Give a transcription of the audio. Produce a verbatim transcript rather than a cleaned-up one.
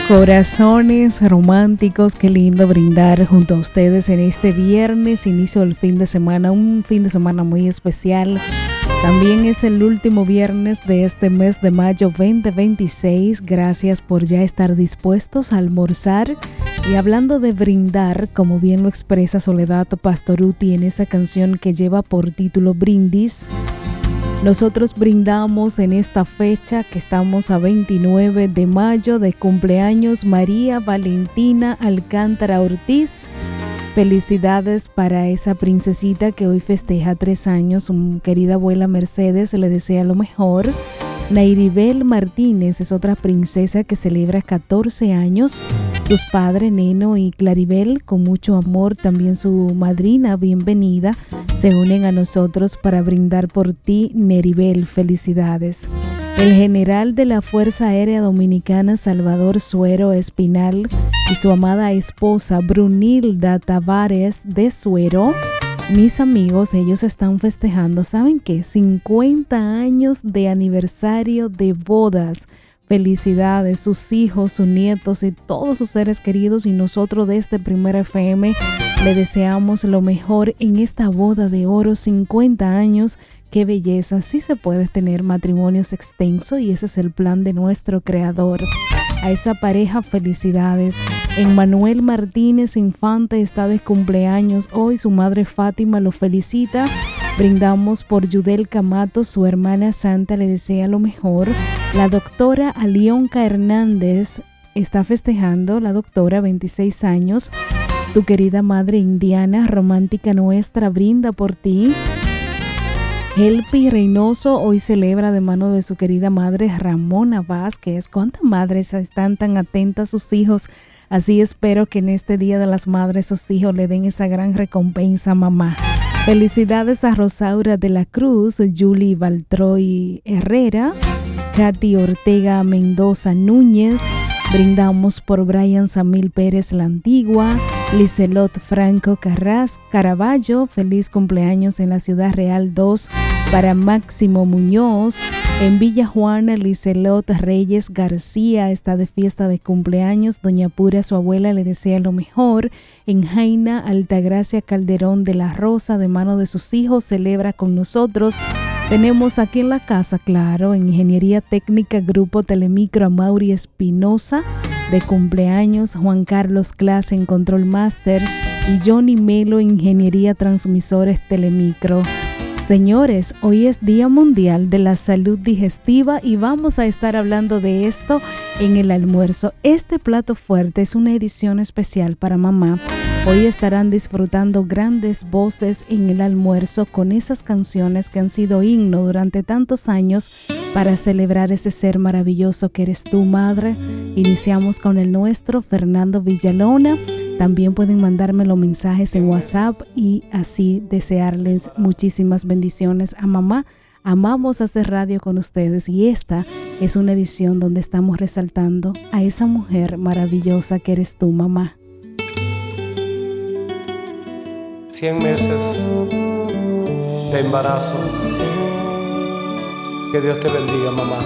Corazones románticos, qué lindo brindar junto a ustedes en este viernes, inicio del fin de semana, un fin de semana muy especial. También es el último viernes de este mes de mayo veinte veintiséis. Gracias por ya estar dispuestos a almorzar. Y hablando de brindar, como bien lo expresa Soledad Pastorutti en esa canción que lleva por título Brindis, nosotros brindamos en esta fecha que estamos a veintinueve de mayo de cumpleaños María Valentina Alcántara Ortiz. Felicidades para esa princesita que hoy festeja tres años. Su querida abuela Mercedes le desea lo mejor. Nairibel Martínez es otra princesa que celebra catorce años. Sus padres Neno y Claribel, con mucho amor, también su madrina, bienvenida, se unen a nosotros para brindar por ti, Neribel. Felicidades. El general de la Fuerza Aérea Dominicana, Salvador Suero Espinal, y su amada esposa, Brunilda Tavares de Suero. Mis amigos, ellos están festejando, ¿saben qué? cincuenta años de aniversario de bodas. Felicidades, sus hijos, sus nietos y todos sus seres queridos, y nosotros desde Primera F M le deseamos lo mejor en esta boda de oro, cincuenta años. Qué belleza, sí se puede tener matrimonios extensos y ese es el plan de nuestro creador. A esa pareja, felicidades. Emmanuel Martínez Infante está de cumpleaños hoy, su madre Fátima lo felicita. Brindamos por Yudel Camato, su hermana Santa le desea lo mejor. La doctora Alionka Hernández está festejando, la doctora, veintiséis años. Tu querida madre Indiana, romántica nuestra, brinda por ti. Helpi Reynoso hoy celebra de mano de su querida madre Ramona Vázquez. ¿Cuántas madres están tan atentas a sus hijos? Así espero que en este Día de las Madres sus hijos le den esa gran recompensa, mamá. Felicidades a Rosaura de la Cruz, Julie Baltroy Herrera, Katy Ortega Mendoza Núñez. Brindamos por Brian Samil Pérez La Antigua, Licelot Franco Carras Caraballo. Feliz cumpleaños en la Ciudad Real dos para Máximo Muñoz. En Villa Juana, Licelot Reyes García está de fiesta de cumpleaños. Doña Pura, su abuela, le desea lo mejor. En Jaina, Altagracia Calderón de la Rosa, de mano de sus hijos, celebra con nosotros. Tenemos aquí en la casa, claro, en Ingeniería Técnica Grupo Telemicro, a Mauri Espinosa, de cumpleaños. Juan Carlos Clase en Control Master y Johnny Melo, Ingeniería Transmisores Telemicro. Señores, hoy es Día Mundial de la Salud Digestiva y vamos a estar hablando de esto en el almuerzo. Este plato fuerte es una edición especial para mamá. Hoy estarán disfrutando grandes voces en el almuerzo con esas canciones que han sido himno durante tantos años para celebrar ese ser maravilloso que eres tú, madre. Iniciamos con el nuestro, Fernando Villalona. También pueden mandarme los mensajes en WhatsApp y así desearles muchísimas bendiciones a mamá. Amamos hacer radio con ustedes y esta es una edición donde estamos resaltando a esa mujer maravillosa que eres tú, mamá. Cien meses de embarazo. Que Dios te bendiga, mamá.